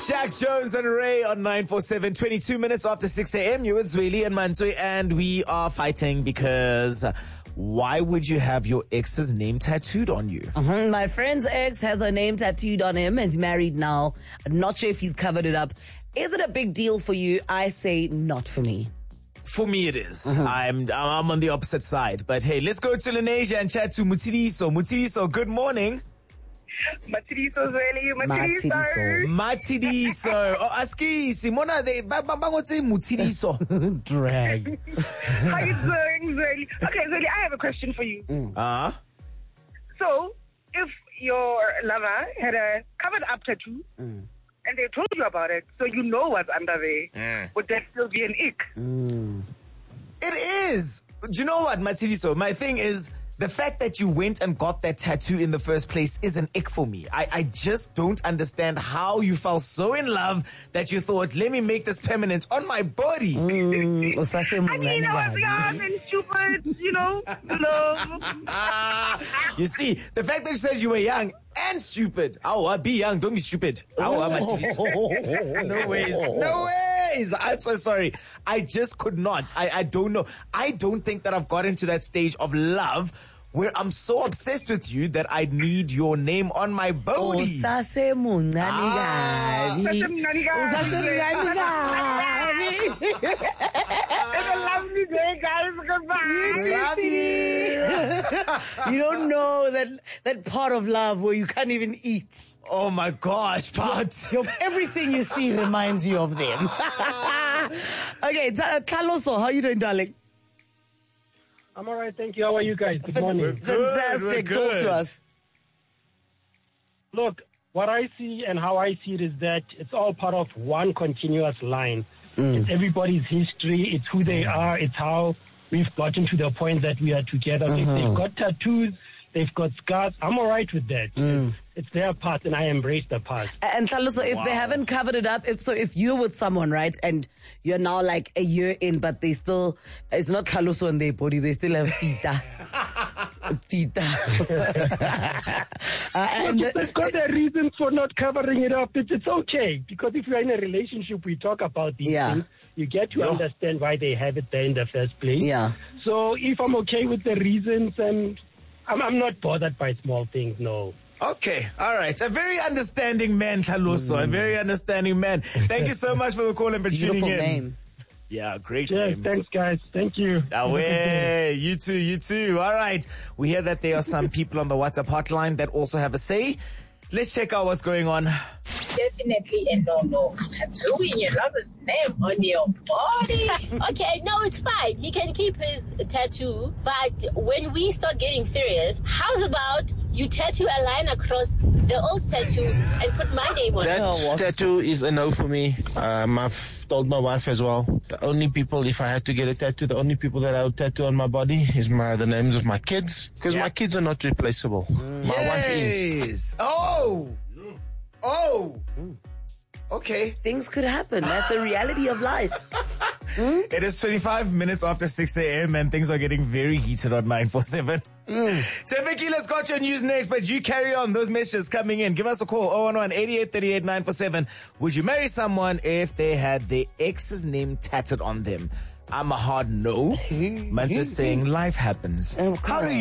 Jack Jones and Ray on 947, 22 minutes after 6 a.m. You with Zweli and Mantui, and we are fighting because why would you have your ex's name tattooed on you? My friend's ex has her name tattooed on him. He's married now. I'm not sure if he's covered it up. Is it a big deal for you? I say not for me. For me, it is. I'm on the opposite side. But hey, let's go to Lenasia and chat to Mutiriso. Mutiriso, good morning. Matidiso Zweli, Matidiso. Matidiso. Oh, aski, Simona, they bangotse Mutiriso. Drag. How you doing, Zweli? Okay, Zweli, I have a question for you. So, if your lover had a covered up tattoo, and they told you about it, so you know what's under there, would that still be an ick? It is. Do you know what, Matidiso? My thing is, the fact that you went and got that tattoo in the first place is an ick for me. I just don't understand how you fell so in love that you thought, let me make this permanent on my body. I mean, I was young and stupid, you know. You see, the fact that you said you were young and stupid. Oh, be young, don't be stupid. No ways. No ways. I'm so sorry. I just could not. I don't know. I don't think that I've gotten to that stage of love where I'm so obsessed with you that I need your name on my body. It's a lovely day, guys. Goodbye. You don't know that part of love where you can't even eat. Oh my gosh, but Everything you see reminds you of them. Okay, Carloso, how are you doing, darling? I'm all right, thank you. How are you guys? Good morning. Fantastic. Talk to us. Look, what I see and how I see it is that it's all part of one continuous line. It's everybody's history. It's who they are. It's how we've gotten to the point that we are together. If they've got tattoos, they've got scars. I'm all right with that. It's their past, and I embrace the past. And Carloso, if they haven't covered it up, if you're with someone, right, and you're now like a year in, but they still, it's not Carloso on their body, they still have Pita. And they've got their reasons for not covering it up. It's okay, because if you're in a relationship, we talk about these things. You get to understand why they have it there in the first place. Yeah. So if I'm okay with the reasons, and I'm not bothered by small things, no. Okay, all right. A very understanding man, Carloso. A very understanding man. Thank you so much for the call and for tuning in. Beautiful name. Yeah, great Yes, name. thanks, guys. Thank you. You too. All right. We hear that there are some people on the WhatsApp hotline that also have a say. Let's check out what's going on. Definitely a no-no. Tattooing your lover's name on your body. Okay, no, it's fine. He can keep his tattoo. But when we start getting serious, how's about you tattoo a line across the old tattoo and put my name on it? That tattoo is a no for me. I've told my wife as well. The only people, if I had to get a tattoo, the only people that I would tattoo on my body is the names of my kids. Because my kids are not replaceable. My wife is. Okay. Things could happen. That's a reality of life. It is 25 minutes after 6 a.m. and things are getting very heated on 947. Vicky, got your news next, but you carry on. Those messages coming in. Give us a call, 011-8838-947. Would you marry someone if they had their ex's name tatted on them? I'm a hard no. Man, just saying life happens. How do you